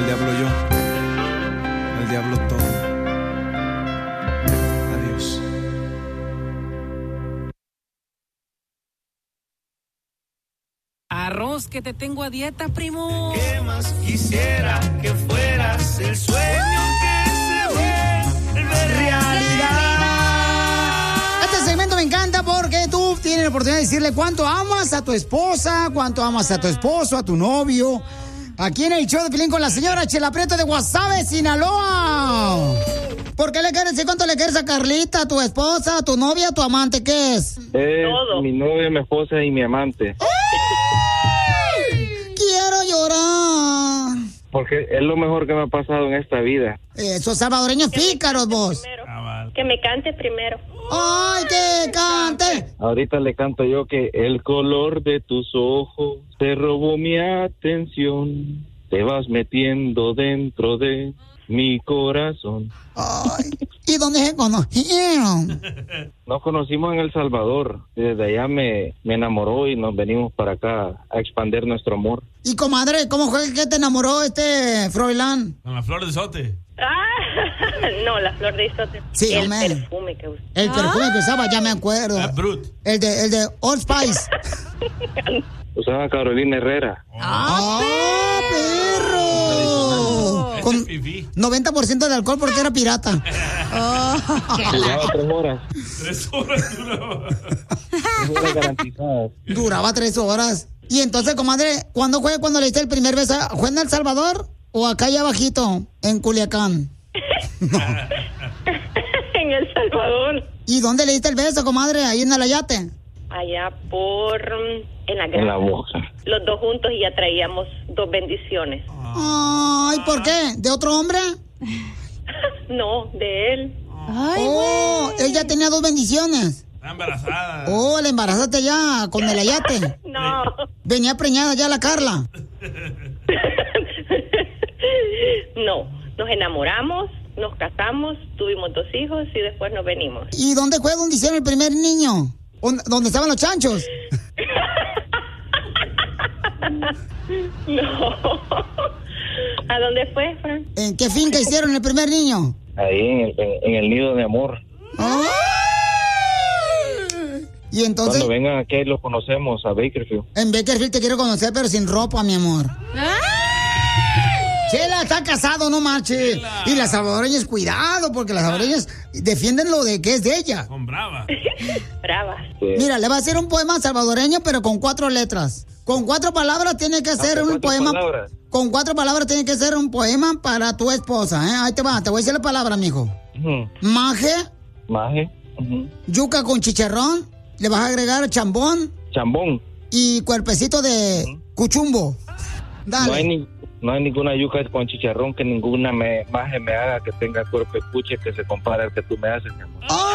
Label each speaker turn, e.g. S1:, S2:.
S1: Al diablo yo. Al diablo todo. Adiós.
S2: Arroz, que te tengo a dieta, primo.
S3: ¿Qué más quisiera que fueras el sueño que se vuelve realidad?
S4: Este segmento me encanta porque tú tienes la oportunidad de decirle cuánto amas a tu esposa, cuánto amas a tu esposo, a tu novio. Aquí en el show de Piolín con la señora Chela Prieto de Guasave, Sinaloa. ¿Por qué le quieres decir cuánto le quieres a Carlita, a tu esposa, a tu novia, a tu amante? ¿Qué es?
S5: Es mi novia, mi esposa y mi amante.
S4: Quiero llorar.
S5: Porque es lo mejor que me ha pasado en esta vida.
S4: Esos salvadoreños pícaros, vos.
S6: Que me cante primero.
S4: ¡Ay, que cante!
S5: Ahorita le canto yo que el color de tus ojos te robó mi atención. Te vas metiendo dentro de mi corazón.
S4: Ay, ¿y dónde se conocieron?
S5: Nos conocimos en El Salvador. Desde allá me enamoró y nos venimos para acá a expandir nuestro amor.
S4: Y comadre, ¿cómo fue que te enamoró Froilán?
S7: Con la flor de isote.
S6: No, la flor de isote.
S4: Sí,
S6: el
S4: hombre.
S6: perfume que usaba.
S4: El perfume que usaba, ya me acuerdo. El de Old Spice.
S5: Usaba Carolina Herrera.
S4: ¡Ah, perro! Con 90% de alcohol porque era pirata.
S5: Duraba 3 horas.
S7: 3 horas duraba.
S5: 3 horas garantizadas.
S4: Duraba 3 horas. Y entonces, comadre, ¿cuándo fue cuando le diste el primer beso? ¿Fue en El Salvador o acá allá abajito, en Culiacán?
S6: En El Salvador.
S4: ¿Y dónde le diste el beso, comadre? ¿Ahí en el Ayate?
S6: Allá por... En la granja.
S5: En la boca.
S6: Los dos juntos y ya traíamos 2 bendiciones.
S4: Ay, ¿por qué? ¿De otro hombre?
S6: No, de él.
S4: Ay, él ya tenía 2 bendiciones.
S7: Está embarazada.
S4: Oh, la embarazaste ya con el Ayate.
S6: No.
S4: Venía preñada ya la Carla.
S6: No, nos enamoramos, nos casamos, tuvimos 2 hijos y después nos venimos.
S4: ¿Y dónde fue donde hicieron el primer niño? ¿Dónde estaban los chanchos?
S6: No. ¿A dónde fue, Fran?
S4: ¿En qué finca hicieron el primer niño?
S5: Ahí en el nido de amor.
S4: ¡Ay! Y entonces...
S5: Cuando vengan aquí los conocemos a Bakersfield.
S4: En Bakersfield te quiero conocer, pero sin ropa, mi amor. Chela está casado, no marche. Chela. Y las salvadoreñas, cuidado, porque las salvadoreñas defienden lo de que es de ella.
S7: Son bravas.
S6: Bravas.
S5: Sí.
S4: Mira, le va a hacer un poema salvadoreño, pero con 4 letras. Con 4 palabras tiene que ser un poema.
S5: Palabras.
S4: Con 4 palabras tiene que ser un poema para tu esposa, ¿eh? Ahí te va, te voy a decir la palabra, mijo. Maje.
S5: Maje.
S4: Yuca con chicharrón. Le vas a agregar chambón.
S5: Chambón.
S4: Y cuerpecito de cuchumbo. Dale.
S5: No hay ninguna yuca con chicharrón que ninguna maje me haga que tenga cuerpo de puche que se compare al que tú me haces, mi amor.
S4: ¡Oh!